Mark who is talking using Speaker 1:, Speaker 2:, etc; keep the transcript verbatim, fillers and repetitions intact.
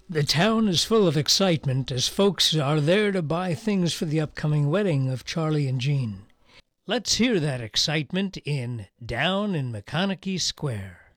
Speaker 1: The town is full of excitement as folks are there to buy things for the upcoming wedding of Charlie and Jean. Let's hear that excitement in Down in McConaughey Square.